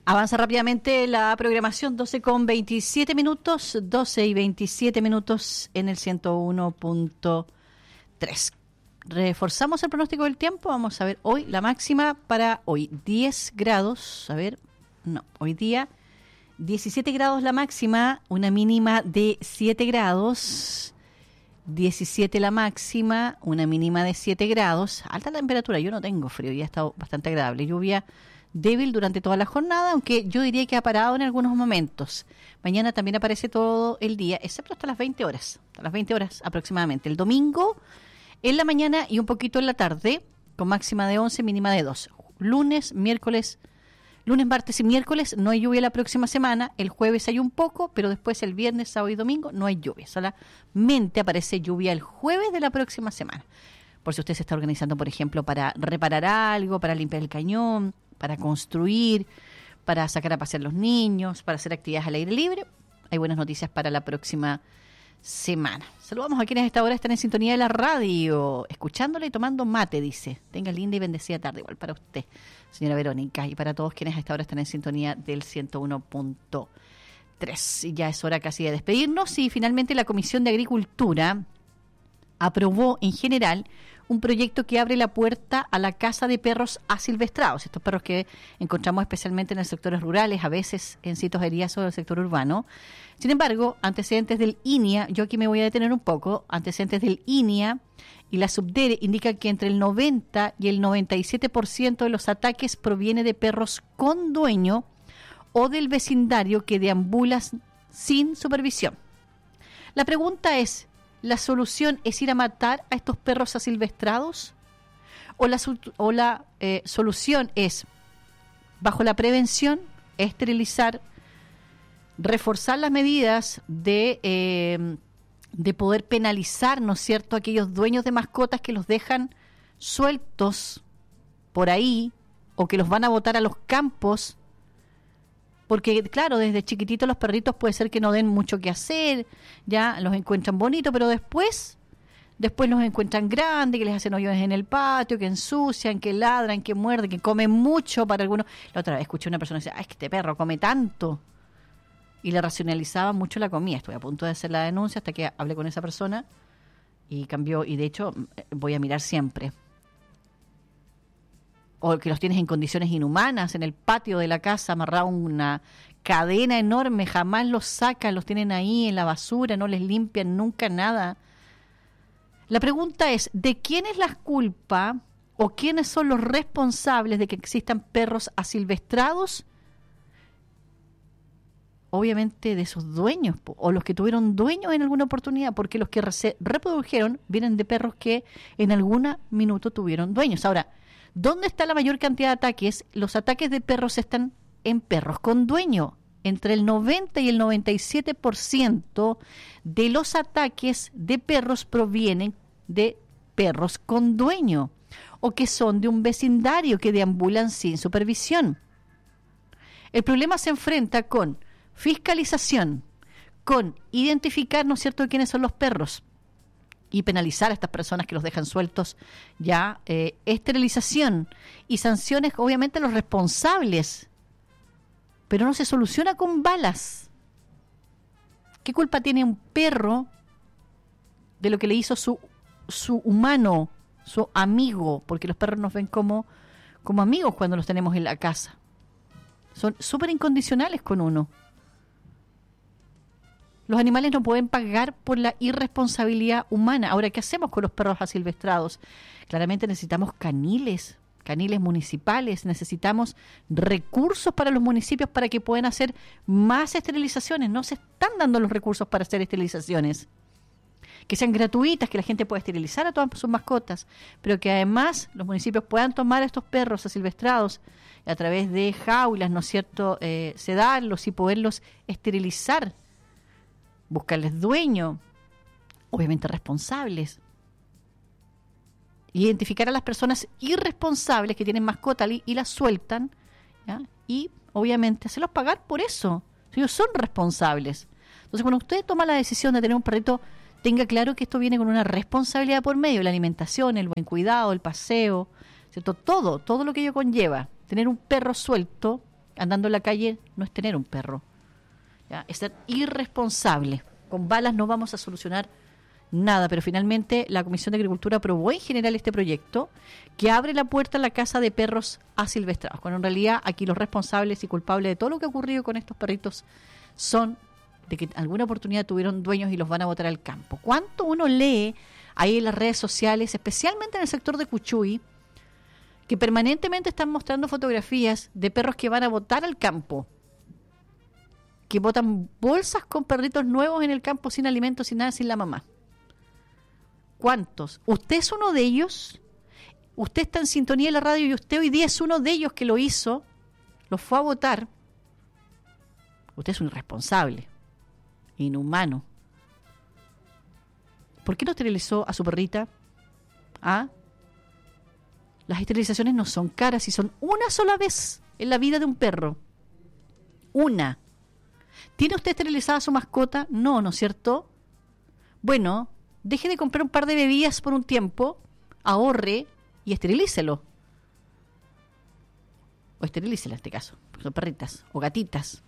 Avanza rápidamente la programación, 12 y 27 minutos en el 101.3. Reforzamos el pronóstico del tiempo. Vamos a ver hoy la máxima para hoy, 10 grados. Hoy día 17 grados la máxima, una mínima de 7 grados. 17 la máxima, una mínima de 7 grados. Alta temperatura, yo no tengo frío, ya ha estado bastante agradable. Lluvia débil durante toda la jornada, aunque yo diría que ha parado en algunos momentos. Mañana también aparece todo el día, excepto hasta las 20 horas, aproximadamente. El domingo en la mañana y un poquito en la tarde, con máxima de 11, mínima de 2. Lunes, martes y miércoles no hay lluvia la próxima semana. El jueves hay un poco, pero después el viernes, sábado y domingo no hay lluvia. Solamente aparece lluvia el jueves de la próxima semana. Por si usted se está organizando, por ejemplo, para reparar algo, para limpiar el cañón, para construir, para sacar a pasear los niños, para hacer actividades al aire libre, hay buenas noticias para la próxima semana. Saludamos a quienes a esta hora están en sintonía de la radio, escuchándola y tomando mate, dice. Tenga linda y bendecida tarde, igual para usted, señora Verónica, y para todos quienes a esta hora están en sintonía del 101.3. Y ya es hora casi de despedirnos. Y finalmente la Comisión de Agricultura aprobó en general un proyecto que abre la puerta a la caza de perros asilvestrados, estos perros que encontramos especialmente en los sectores rurales, a veces en sitios eriazos del sector urbano. Sin embargo, antecedentes del INIA, yo aquí me voy a detener un poco, antecedentes del INIA y la Subdere indican que entre el 90 y el 97% de los ataques proviene de perros con dueño o del vecindario que deambulan sin supervisión. La pregunta es, ¿la solución es ir a matar a estos perros asilvestrados? ¿O la solución es, bajo la prevención, esterilizar, reforzar las medidas de poder penalizar, ¿no es cierto?, a aquellos dueños de mascotas que los dejan sueltos por ahí o que los van a botar a los campos? Porque, claro, desde chiquititos los perritos puede ser que no den mucho que hacer, ya los encuentran bonitos, pero después los encuentran grandes, que les hacen hoyos en el patio, que ensucian, que ladran, que muerden, que comen mucho para algunos. La otra vez escuché a una persona decir, es que este perro come tanto. Y le racionalizaba mucho la comida. Estuve a punto de hacer la denuncia hasta que hablé con esa persona y cambió. Y de hecho, voy a mirar siempre. O que los tienes en condiciones inhumanas, en el patio de la casa, amarrado una cadena enorme, jamás los sacan, los tienen ahí en la basura, no les limpian nunca nada. La pregunta es, ¿de quién es la culpa o quiénes son los responsables de que existan perros asilvestrados? Obviamente de sus dueños, o los que tuvieron dueños en alguna oportunidad, porque los que se reprodujeron vienen de perros que en algún minuto tuvieron dueños. Ahora, ¿dónde está la mayor cantidad de ataques? Los ataques de perros están en perros con dueño. Entre el 90 y el 97% de los ataques de perros provienen de perros con dueño o que son de un vecindario que deambulan sin supervisión. El problema se enfrenta con fiscalización, con identificar, ¿no es cierto?, quiénes son los perros y penalizar a estas personas que los dejan sueltos, ya esterilización y sanciones, obviamente, a los responsables, pero no se soluciona con balas. ¿Qué culpa tiene un perro de lo que le hizo su humano, su amigo? Porque los perros nos ven como amigos cuando los tenemos en la casa. Son súper incondicionales con uno. Los animales no pueden pagar por la irresponsabilidad humana. Ahora, ¿qué hacemos con los perros asilvestrados? Claramente necesitamos caniles municipales, necesitamos recursos para los municipios para que puedan hacer más esterilizaciones. No se están dando los recursos para hacer esterilizaciones. Que sean gratuitas, que la gente pueda esterilizar a todas sus mascotas, pero que además los municipios puedan tomar a estos perros asilvestrados a través de jaulas, ¿no es cierto?, sedarlos y poderlos esterilizar. Buscarles dueño, obviamente responsables. Identificar a las personas irresponsables que tienen mascota y las sueltan, ¿ya? Y obviamente hacerlos pagar por eso. Ellos son responsables. Entonces, cuando usted toma la decisión de tener un perrito, tenga claro que esto viene con una responsabilidad por medio, la alimentación, el buen cuidado, el paseo, ¿cierto? Todo lo que ello conlleva. Tener un perro suelto andando en la calle no es tener un perro. ¿Ya? Es ser irresponsable. Con balas no vamos a solucionar nada, pero finalmente la Comisión de Agricultura aprobó en general este proyecto que abre la puerta a la casa de perros asilvestrados, cuando en realidad aquí los responsables y culpables de todo lo que ha ocurrido con estos perritos son de que alguna oportunidad tuvieron dueños y los van a botar al campo. ¿Cuánto uno lee ahí en las redes sociales, especialmente en el sector de Cuchuy, que permanentemente están mostrando fotografías de perros que van a botar al campo, que botan bolsas con perritos nuevos en el campo sin alimentos, sin nada, sin la mamá? ¿Cuántos? ¿Usted es uno de ellos? ¿Usted está en sintonía de la radio y usted hoy día es uno de ellos que lo hizo, lo fue a votar? Usted es un irresponsable, inhumano. ¿Por qué no esterilizó a su perrita? ¿Ah? Las esterilizaciones no son caras y son una sola vez en la vida de un perro. Una. ¿Tiene usted esterilizada a su mascota? No, ¿no es cierto? Bueno, deje de comprar un par de bebidas por un tiempo, ahorre y esterilícelo. O esterilícela en este caso, porque son perritas o gatitas.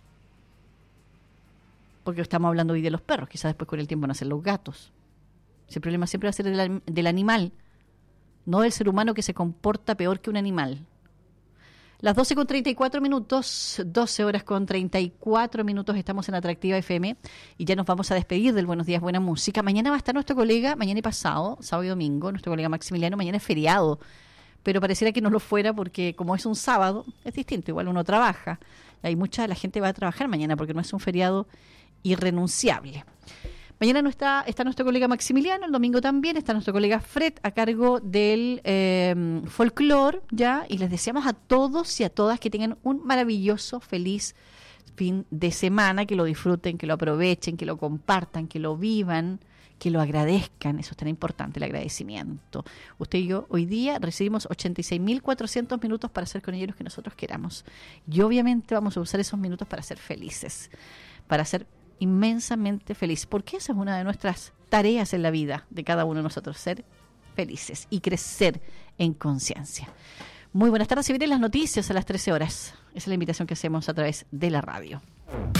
Porque estamos hablando hoy de los perros, quizás después con el tiempo van a ser los gatos. El problema siempre va a ser del animal, no del ser humano que se comporta peor que un animal. Las 12:34, 12 horas con 34 minutos, estamos en Atractiva FM y ya nos vamos a despedir del Buenos Días, Buena Música. Mañana va a estar nuestro colega, mañana y pasado, sábado y domingo, nuestro colega Maximiliano. Mañana es feriado, pero pareciera que no lo fuera porque como es un sábado, es distinto, igual uno trabaja. Hay mucha la gente va a trabajar mañana porque no es un feriado irrenunciable. Mañana no está nuestro colega Maximiliano, el domingo también está nuestro colega Fred a cargo del folclore, ¿ya? Y les deseamos a todos y a todas que tengan un maravilloso, feliz fin de semana, que lo disfruten, que lo aprovechen, que lo compartan, que lo vivan, que lo agradezcan. Eso es tan importante, el agradecimiento. Usted y yo hoy día recibimos 86.400 minutos para hacer con ellos lo que nosotros queramos. Y obviamente vamos a usar esos minutos para ser felices, para ser inmensamente feliz, porque esa es una de nuestras tareas en la vida de cada uno de nosotros, ser felices y crecer en conciencia. Muy buenas tardes, y vienen las noticias a las 13 horas. Esa es la invitación que hacemos a través de la radio.